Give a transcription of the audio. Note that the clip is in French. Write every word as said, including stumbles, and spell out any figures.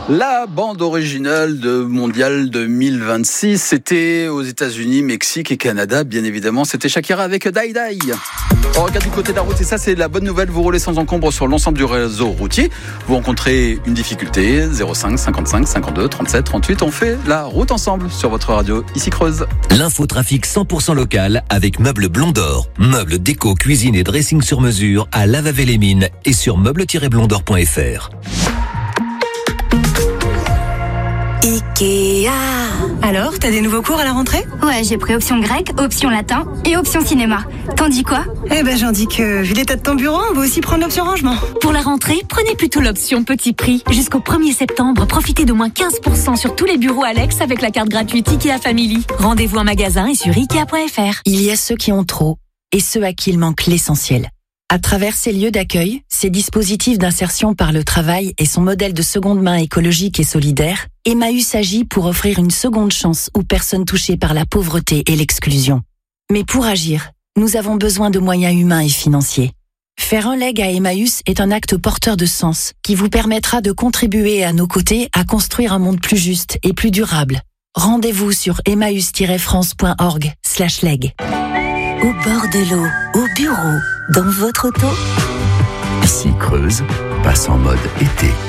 La bande originale de Mondial deux mille vingt-six, c'était aux États-Unis, Mexique et Canada, bien évidemment. C'était Shakira avec Die Die. On regarde du côté de la route et ça, c'est la bonne nouvelle. Vous roulez sans encombre sur l'ensemble du réseau routier. Vous rencontrez une difficulté, zéro cinq cinquante-cinq cinquante-deux trente-sept trente-huit. On fait la route ensemble sur votre radio, ici Creuse. L'infotrafic cent pour cent local avec Meubles Blondor. Meubles, déco, cuisine et dressing sur mesure à Lavavé-les-Mines et sur meubles tiret blondor point f r. Ikea. Alors, t'as des nouveaux cours à la rentrée ? Ouais, j'ai pris option grec, option latin et option cinéma. T'en dis quoi ? Eh ben, j'en dis que, vu l'état de ton bureau, on va aussi prendre l'option rangement. Pour la rentrée, prenez plutôt l'option petit prix. Jusqu'au premier septembre, profitez d'au moins quinze pour cent sur tous les bureaux Alex avec la carte gratuite Ikea Family. Rendez-vous en magasin et sur ikea point f r. Il y a ceux qui ont trop et ceux à qui il manque l'essentiel. À travers ces lieux d'accueil, ces dispositifs d'insertion par le travail et son modèle de seconde main écologique et solidaire, Emmaüs agit pour offrir une seconde chance aux personnes touchées par la pauvreté et l'exclusion. Mais pour agir, nous avons besoin de moyens humains et financiers. Faire un leg à Emmaüs est un acte porteur de sens qui vous permettra de contribuer à nos côtés à construire un monde plus juste et plus durable. Rendez-vous sur emmaüs tiret france point org slash leg. Au bord de l'eau, au bureau, dans votre auto. Ici Creuse, passe en mode été.